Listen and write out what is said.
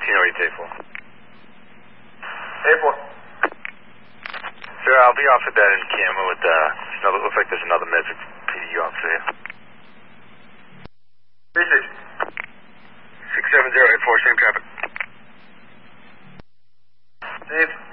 Tino, what do you take for? 8-4. Sir, I'll be off at that in camo with, looks like there's another Medford PDU officer here. 36. 67084, same traffic. Steve.